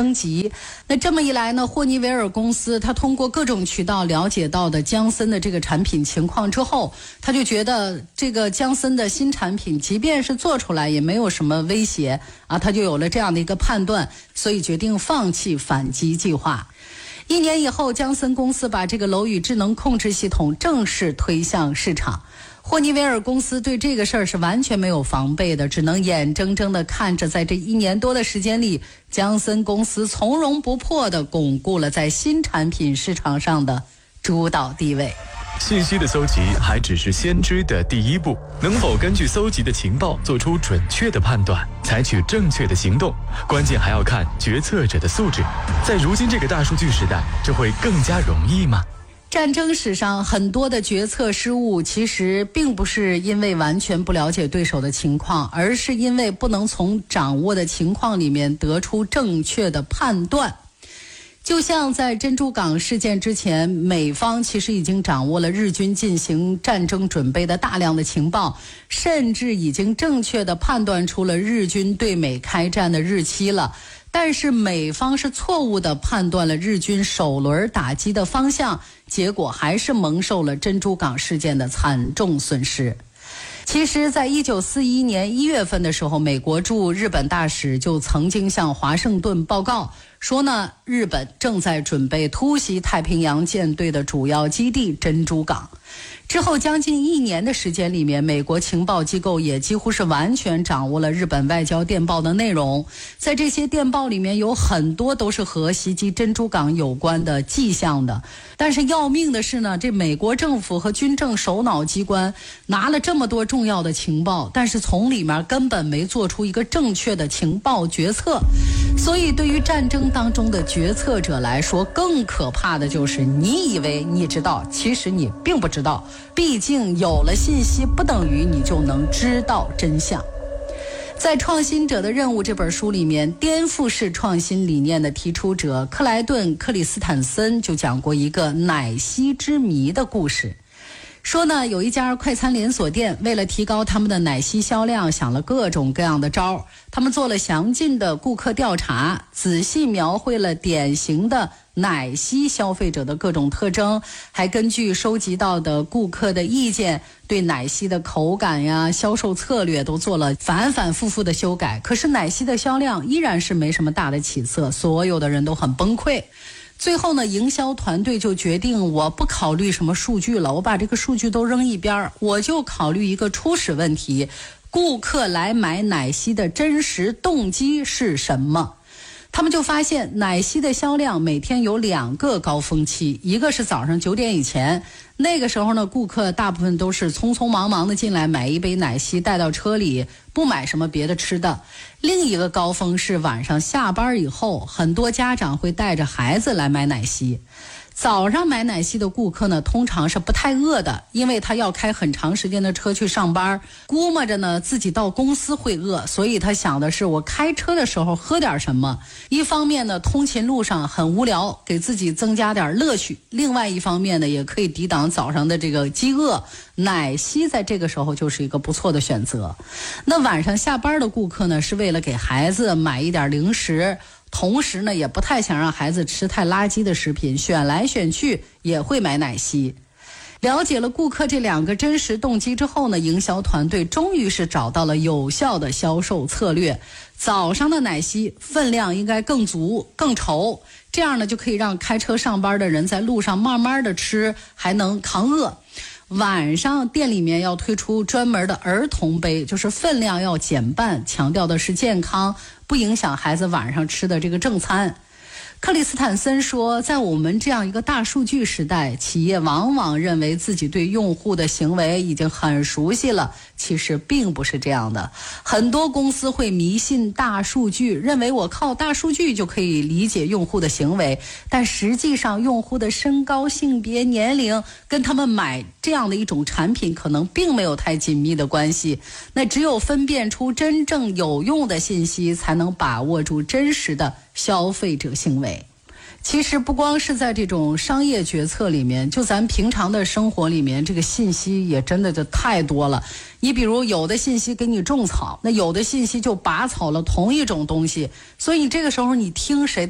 升级。那这么一来呢，霍尼韦尔公司他通过各种渠道了解到的江森的这个产品情况之后，他就觉得这个江森的新产品即便是做出来也没有什么威胁啊，他就有了这样的一个判断，所以决定放弃反击计划。1年以后，江森公司把这个楼宇智能控制系统正式推向市场。霍尼韦尔公司对这个事儿是完全没有防备的，只能眼睁睁地看着在这1年多的时间里，江森公司从容不迫地巩固了在新产品市场上的主导地位。 信息的搜集还只是先知的第一步，能否根据搜集的情报做出准确的判断，采取正确的行动，关键还要看决策者的素质。在如今这个大数据时代，这会更加容易吗？ 战争史上很多的决策失误，其实并不是因为完全不了解对手的情况，而是因为不能从掌握的情况里面得出正确的判断。就像在珍珠港事件之前，美方其实已经掌握了日军进行战争准备的大量的情报，甚至已经正确地判断出了日军对美开战的日期了。但是美方是错误地判断了日军首轮打击的方向，结果还是蒙受了珍珠港事件的惨重损失。其实在1941年1月份的时候，美国驻日本大使就曾经向华盛顿报告说呢，日本正在准备突袭太平洋舰队的主要基地珍珠港。之后将近1年的时间里面，美国情报机构也几乎是完全掌握了日本外交电报的内容。在这些电报里面有很多都是和袭击珍珠港有关的迹象的。但是要命的是呢，这美国政府和军政首脑机关拿了这么多重要的情报，但是从里面根本没做出一个正确的情报决策。所以对于战争当中的决策者来说，更可怕的就是你以为你知道，其实你并不知道。毕竟有了信息不等于你就能知道真相。在《创新者的任务》这本书里面，颠覆式创新理念的提出者克莱顿·克里斯坦森就讲过一个奶昔之谜的故事。说呢，有一家快餐连锁店为了提高他们的奶昔销量，想了各种各样的招。他们做了详尽的顾客调查，仔细描绘了典型的奶昔消费者的各种特征，还根据收集到的顾客的意见，对奶昔的口感呀、销售策略都做了反反复复的修改。可是奶昔的销量依然是没什么大的起色，所有的人都很崩溃。最后呢，营销团队就决定，我不考虑什么数据了，我把这个数据都扔一边，我就考虑一个初始问题：顾客来买奶昔的真实动机是什么？他们就发现奶昔的销量每天有2个高峰期，一个是早上9点以前，那个时候呢，顾客大部分都是匆匆忙忙的进来买一杯奶昔带到车里，不买什么别的吃的。另一个高峰是晚上下班以后，很多家长会带着孩子来买奶昔。早上买奶昔的顾客呢，通常是不太饿的，因为他要开很长时间的车去上班，估摸着呢自己到公司会饿，所以他想的是我开车的时候喝点什么。一方面呢，通勤路上很无聊，给自己增加点乐趣；另外一方面呢，也可以抵挡早上的这个饥饿。奶昔在这个时候就是一个不错的选择。那晚上下班的顾客呢，是为了给孩子买一点零食，同时呢，也不太想让孩子吃太垃圾的食品，选来选去也会买奶昔。了解了顾客这2个真实动机之后呢，营销团队终于是找到了有效的销售策略。早上的奶昔分量应该更足、更稠，这样呢就可以让开车上班的人在路上慢慢的吃，还能扛饿。晚上店里面要推出专门的儿童杯，就是分量要减半，强调的是健康，不影响孩子晚上吃的这个正餐。克里斯坦森说，在我们这样一个大数据时代，企业往往认为自己对用户的行为已经很熟悉了，其实并不是这样的。很多公司会迷信大数据，认为我靠大数据就可以理解用户的行为，但实际上用户的身高、性别、年龄跟他们买这样的一种产品可能并没有太紧密的关系。那只有分辨出真正有用的信息，才能把握住真实的消费者行为。其实不光是在这种商业决策里面，就咱平常的生活里面，这个信息也真的就太多了。你比如有的信息给你种草，那有的信息就拔草了同一种东西，所以这个时候你听谁